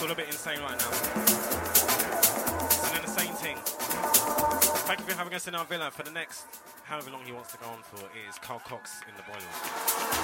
all a bit insane right now. And then the same thing. Thank you for having us in our villa. For the next however long he wants to go on for, it is Carl Cox in the boiler.